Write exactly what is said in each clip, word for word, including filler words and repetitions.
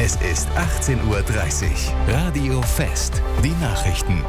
Es ist achtzehn Uhr dreißig. Radio Fest. Die Nachrichten.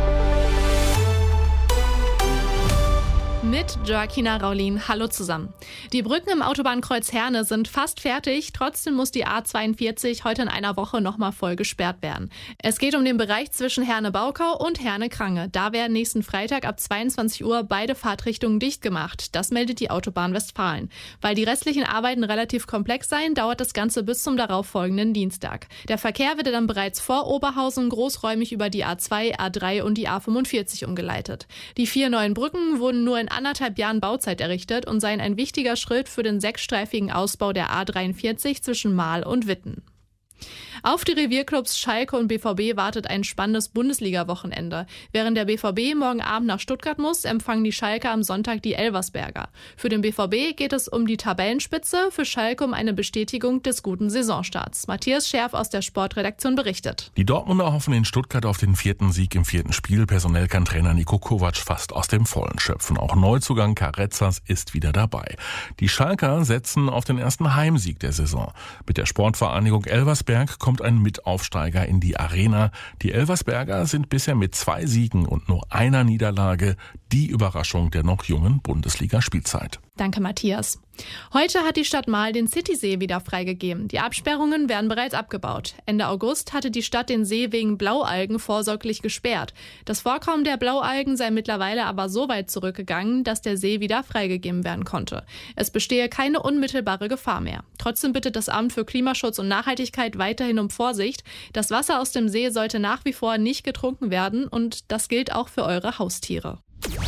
Mit Joaquina Raulin. Hallo zusammen. Die Brücken im Autobahnkreuz Herne sind fast fertig. Trotzdem muss die A zweiundvierzig heute in einer Woche nochmal voll gesperrt werden. Es geht um den Bereich zwischen Herne-Baukau und Herne-Krange. Da werden nächsten Freitag ab zweiundzwanzig Uhr beide Fahrtrichtungen dicht gemacht. Das meldet die Autobahn Westfalen. Weil die restlichen Arbeiten relativ komplex seien, dauert das Ganze bis zum darauffolgenden Dienstag. Der Verkehr wird dann bereits vor Oberhausen großräumig über die A zwei, A drei und die A fünfundvierzig umgeleitet. Die vier neuen Brücken wurden nur in anderthalb Jahren Bauzeit errichtet und seien ein wichtiger Schritt für den sechsstreifigen Ausbau der A dreiundvierzig zwischen Marl und Witten. Auf die Revierclubs Schalke und B V B wartet ein spannendes Bundesliga-Wochenende. Während der B V B morgen Abend nach Stuttgart muss, empfangen die Schalker am Sonntag die Elversberger. Für den B V B geht es um die Tabellenspitze, für Schalke um eine Bestätigung des guten Saisonstarts. Matthias Scherf aus der Sportredaktion berichtet. Die Dortmunder hoffen in Stuttgart auf den vierten Sieg im vierten Spiel. Personell kann Trainer Niko Kovac fast aus dem Vollen schöpfen. Auch Neuzugang Carrezzas ist wieder dabei. Die Schalker setzen auf den ersten Heimsieg der Saison. Mit der Sportvereinigung Elversberg kommt ein Mitaufsteiger in die Arena. Die Elversberger sind bisher mit zwei Siegen und nur einer Niederlage die Überraschung der noch jungen Bundesliga-Spielzeit. Danke, Matthias. Heute hat die Stadt Marl den Citysee wieder freigegeben. Die Absperrungen werden bereits abgebaut. Ende August hatte die Stadt den See wegen Blaualgen vorsorglich gesperrt. Das Vorkommen der Blaualgen sei mittlerweile aber so weit zurückgegangen, dass der See wieder freigegeben werden konnte. Es bestehe keine unmittelbare Gefahr mehr. Trotzdem bittet das Amt für Klimaschutz und Nachhaltigkeit weiterhin um Vorsicht. Das Wasser aus dem See sollte nach wie vor nicht getrunken werden und das gilt auch für eure Haustiere.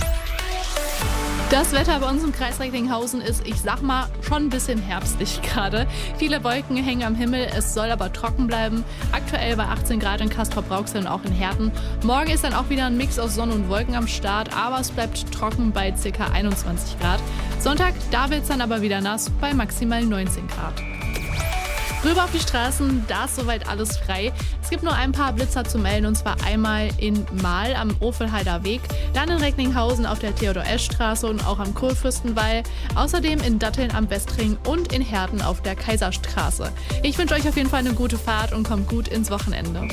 Das Wetter bei uns im Kreis Recklinghausen ist, ich sag mal, schon ein bisschen herbstlich gerade. Viele Wolken hängen am Himmel, es soll aber trocken bleiben. Aktuell bei achtzehn Grad in Castrop-Rauxel und auch in Herten. Morgen ist dann auch wieder ein Mix aus Sonne und Wolken am Start, aber es bleibt trocken bei ca. einundzwanzig Grad. Sonntag, da wird es dann aber wieder nass bei maximal neunzehn Grad. Rüber auf die Straßen, da ist soweit alles frei. Es gibt nur ein paar Blitzer zu melden, und zwar einmal in Marl am Ofelheider Weg, dann in Recklinghausen auf der Theodor-Esch-Straße und auch am Kurfürstenwall, außerdem in Datteln am Westring und in Herten auf der Kaiserstraße. Ich wünsche euch auf jeden Fall eine gute Fahrt und kommt gut ins Wochenende.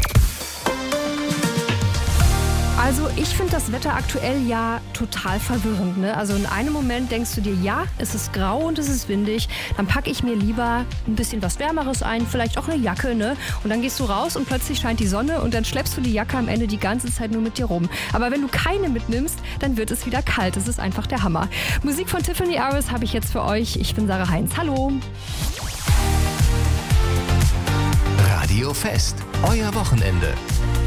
Also ich finde das Wetter aktuell ja total verwirrend. Ne? Also in einem Moment denkst du dir, ja, es ist grau und es ist windig. Dann packe ich mir lieber ein bisschen was Wärmeres ein, vielleicht auch eine Jacke. Ne? Und dann gehst du raus und plötzlich scheint die Sonne und dann schleppst du die Jacke am Ende die ganze Zeit nur mit dir rum. Aber wenn du keine mitnimmst, dann wird es wieder kalt. Das ist einfach der Hammer. Musik von Tiffany Harris habe ich jetzt für euch. Ich bin Sarah Heinz. Hallo. Radio Fest. Euer Wochenende.